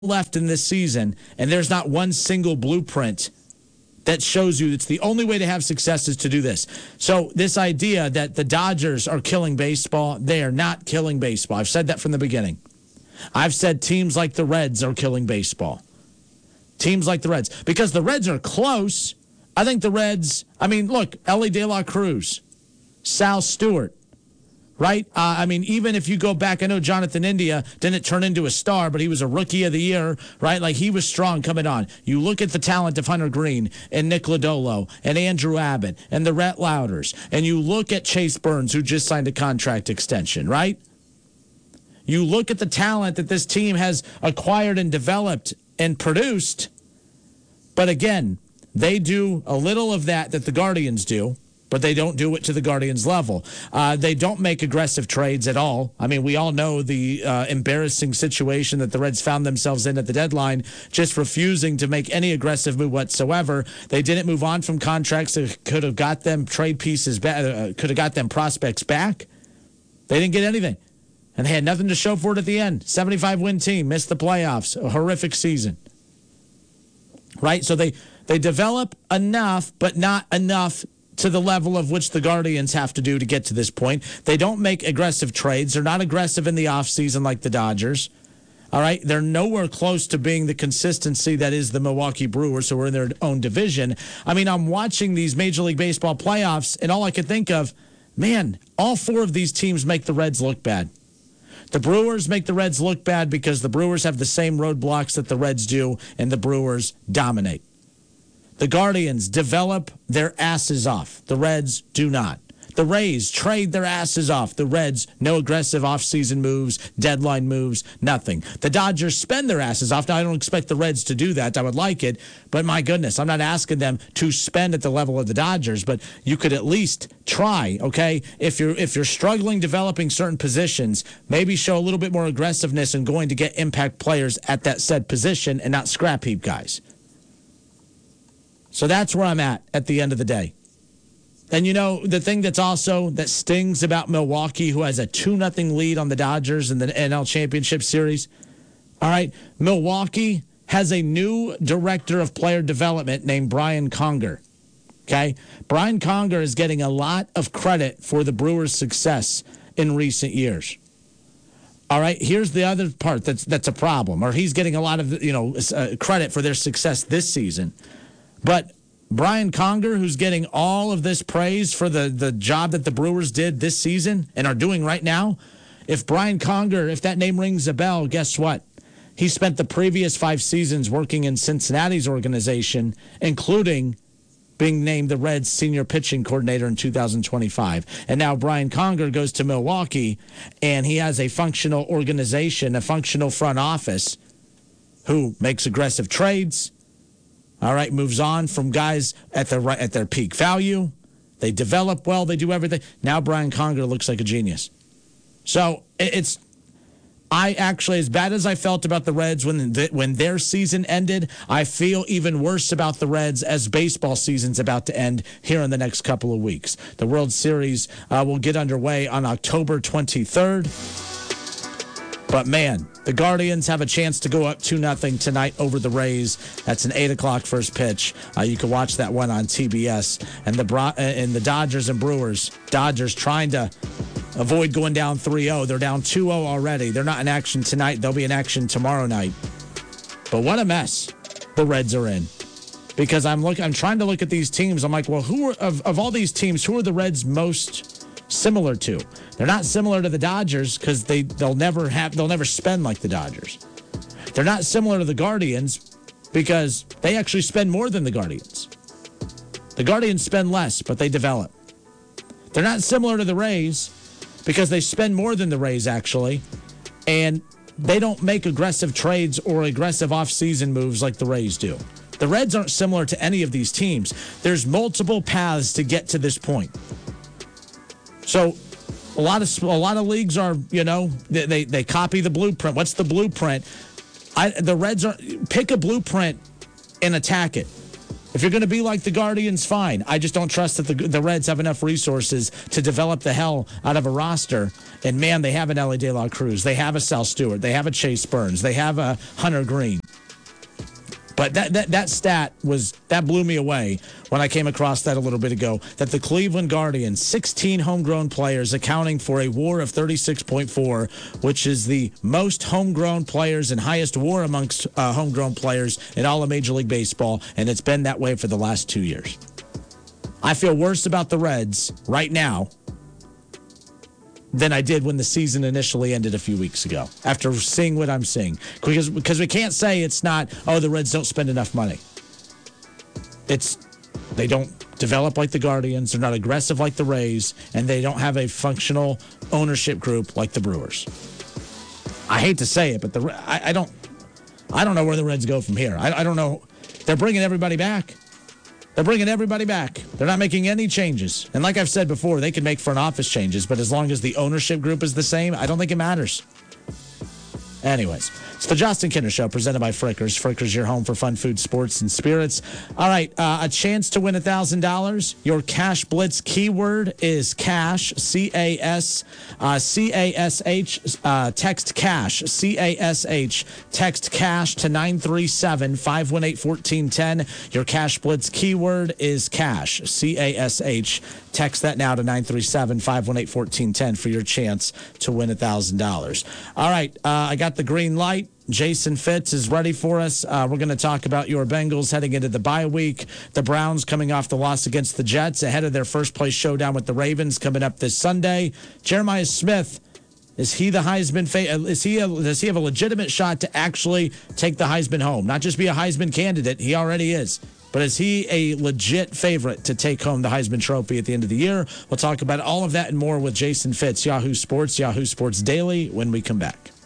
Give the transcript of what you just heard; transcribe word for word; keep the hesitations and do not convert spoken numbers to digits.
left in this season, and there's not one single blueprint that shows you it's the only way to have success is to do this. So this idea that the Dodgers are killing baseball, they are not killing baseball. I've said that from the beginning. I've said teams like the Reds are killing baseball. Teams like the Reds. Because the Reds are close. I think the Reds, I mean, look, Ellie De La Cruz, Sal Stewart, right? Uh, I mean, even if you go back, I know Jonathan India didn't turn into a star, but he was a rookie of the year, right? Like, he was strong coming on. You look at the talent of Hunter Green and Nick Lodolo and Andrew Abbott and the Rhett Louders, and you look at Chase Burns, who just signed a contract extension, right? You look at the talent that this team has acquired and developed and produced, but again, they do a little of that that the Guardians do, but they don't do it to the Guardians level. Uh, they don't make aggressive trades at all. I mean, we all know the uh, embarrassing situation that the Reds found themselves in at the deadline, just refusing to make any aggressive move whatsoever. They didn't move on from contracts that could have got them trade pieces back, uh, could have got them prospects back. They didn't get anything. And they had nothing to show for it at the end. seventy-five win team, missed the playoffs, a horrific season. Right? So they, they develop enough, but not enough to the level of which the Guardians have to do to get to this point. They don't make aggressive trades. They're not aggressive in the offseason like the Dodgers. All right? They're nowhere close to being the consistency that is the Milwaukee Brewers, who are in their own division. I mean, I'm watching these Major League Baseball playoffs, and all I could think of, man, all four of these teams make the Reds look bad. The Brewers make the Reds look bad because the Brewers have the same roadblocks that the Reds do, and the Brewers dominate. The Guardians develop their asses off. The Reds do not. The Rays trade their asses off. The Reds, no aggressive offseason moves, deadline moves, nothing. The Dodgers spend their asses off. Now, I don't expect the Reds to do that. I would like it. But my goodness, I'm not asking them to spend at the level of the Dodgers, but you could at least try, okay? If you're if you're struggling developing certain positions, maybe show a little bit more aggressiveness in going to get impact players at that said position and not scrap heap guys. So that's where I'm at at the end of the day. And, you know, the thing that's also that stings about Milwaukee, who has a two nothing lead on the Dodgers in the N L Championship Series, all right, Milwaukee has a new director of player development named Brian Conger, okay? Brian Conger is getting a lot of credit for the Brewers' success in recent years. All right, here's the other part that's that's a problem, or he's getting a lot of, you know, uh, credit for their success this season. But Brian Conger, who's getting all of this praise for the, the job that the Brewers did this season and are doing right now, if Brian Conger, if that name rings a bell, guess what? He spent the previous five seasons working in Cincinnati's organization, including being named the Reds' senior pitching coordinator in two thousand twenty-five. And now Brian Conger goes to Milwaukee, and he has a functional organization, a functional front office who makes aggressive trades. All right, moves on from guys at their at their peak value. They develop well. They do everything. Now Brian Conger looks like a genius. So it's, I actually, as bad as I felt about the Reds when the, when their season ended, I feel even worse about the Reds as baseball season's about to end here in the next couple of weeks. The World Series uh, will get underway on October twenty-third. But, man, the Guardians have a chance to go up two nothing tonight over the Rays. That's an eight o'clock first pitch. Uh, you can watch that one on T B S. And the Bro- and the Dodgers and Brewers, Dodgers trying to avoid going down three oh. They're down two oh already. They're not in action tonight. They'll be in action tomorrow night. But what a mess the Reds are in. Because I'm look, I'm trying to look at these teams. I'm like, well, who are, of, of all these teams, who are the Reds most similar to? They're not similar to the Dodgers because they they'll never have they'll never spend like the Dodgers. They're not similar to the Guardians because they actually spend more than the Guardians. The Guardians spend less, but they develop. They're not similar to the Rays because they spend more than the Rays actually, and they don't make aggressive trades or aggressive off-season moves like the Rays do. The Reds aren't similar to any of these teams. There's multiple paths to get to this point. So a lot of a lot of leagues are, you know, they, they they copy the blueprint. What's the blueprint? I, the Reds are pick a blueprint and attack it. If you're going to be like the Guardians, fine. I just don't trust that the, the Reds have enough resources to develop the hell out of a roster. And, man, they have an Elly De La Cruz. They have a Sal Stewart. They have a Chase Burns. They have a Hunter Green. But that, that, that stat was, that blew me away when I came across that a little bit ago, that the Cleveland Guardians, sixteen homegrown players accounting for a WAR of thirty-six point four, which is the most homegrown players and highest WAR amongst uh, homegrown players in all of Major League Baseball, and it's been that way for the last two years. I feel worse about the Reds right now than I did when the season initially ended a few weeks ago, after seeing what I'm seeing. Because, because we can't say it's not, oh, the Reds don't spend enough money. It's, they don't develop like the Guardians, they're not aggressive like the Rays, and they don't have a functional ownership group like the Brewers. I hate to say it, but the I, I don't I don't know where the Reds go from here. I, I don't know. They're bringing everybody back. They're bringing everybody back. They're not making any changes. And like I've said before, they can make front office changes, but as long as the ownership group is the same, I don't think it matters. Anyways, it's the Justin Kinder Show presented by Frickers. Frickers, your home for fun food, sports, and spirits. All right, uh, a chance to win one thousand dollars. Your Cash Blitz keyword is cash, C A S, uh, C A S H, uh, text cash, C A S H, text cash to nine three seven, five one eight, one four one zero. Your Cash Blitz keyword is cash, C A S H. Text that now to nine three seven, five one eight, one four one zero for your chance to win one thousand dollars. All right, uh, I got the green light. Jason Fitz is ready for us. Uh, we're going to talk about your Bengals heading into the bye week. The Browns coming off the loss against the Jets ahead of their first place showdown with the Ravens coming up this Sunday. Jeremiah Smith, is he the Heisman? Fa- is he a, does he have a legitimate shot to actually take the Heisman home? Not just be a Heisman candidate. He already is. But is he a legit favorite to take home the Heisman Trophy at the end of the year? We'll talk about all of that and more with Jason Fitz, Yahoo Sports, Yahoo Sports Daily, when we come back.